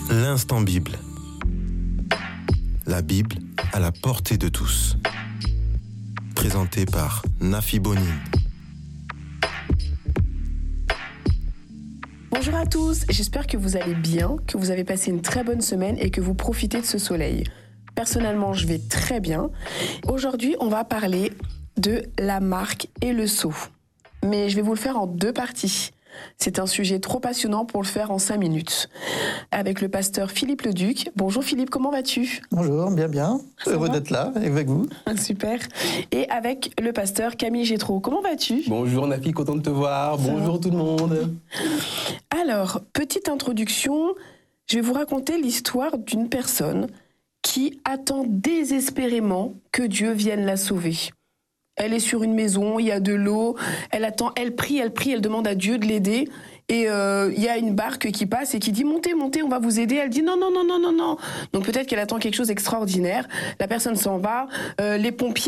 L'instant Bible. La Bible à la portée de tous. Présenté par Nafi Bonine. Bonjour à tous, j'espère que vous allez bien, que vous avez passé une très bonne semaine et que vous profitez de ce soleil. Personnellement, je vais très bien. Aujourd'hui, on va parler de la marque et le sceau. Mais je vais vous le faire en 2 parties. C'est un sujet trop passionnant pour le faire en 5 minutes. Avec le pasteur Philippe Leduc. Bonjour Philippe, comment vas-tu ? Bonjour, bien. Heureux d'être là avec vous. Super. Et avec le pasteur Camille Gétraud. Comment vas-tu ? Bonjour Nafi, content de te voir. Bonjour tout le monde. Alors, petite introduction, je vais vous raconter l'histoire d'une personne qui attend désespérément que Dieu vienne la sauver. Elle est sur une maison, il y a de l'eau, elle attend, elle prie, elle demande à Dieu de l'aider. Et il y a une barque qui passe et qui dit « Montez, on va vous aider ». Elle dit « Non ». Donc peut-être qu'elle attend quelque chose d'extraordinaire. La personne s'en va, les pompiers